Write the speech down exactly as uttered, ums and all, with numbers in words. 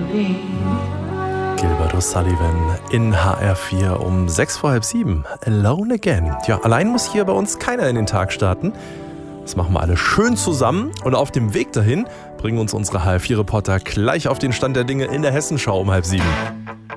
Gilbert O'Sullivan in H R vier um sechs vor halb sieben. Alone again. Tja, allein muss hier bei uns keiner in den Tag starten. Das machen wir alle schön zusammen und auf dem Weg dahin bringen uns unsere H R vier Reporter gleich auf den Stand der Dinge in der Hessenschau um halb sieben.